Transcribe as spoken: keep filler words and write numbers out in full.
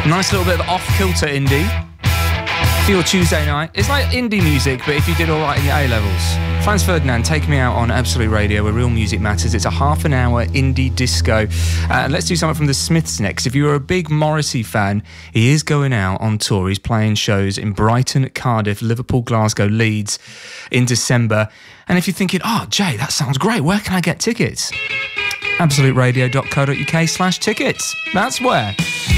Nice little bit of off-kilter indie for your Tuesday night. It's like indie music, but if you did all right in your A-levels. Franz Ferdinand, Take Me Out on Absolute Radio, where real music matters. It's a half an hour indie disco. Uh, let's do something from the Smiths next. If you were a big Morrissey fan, he is going out on tour. He's playing shows in Brighton, Cardiff, Liverpool, Glasgow, Leeds in December. And if you're thinking, oh, Jay, that sounds great, where can I get tickets? absolute radio dot co dot uk slash tickets. That's where.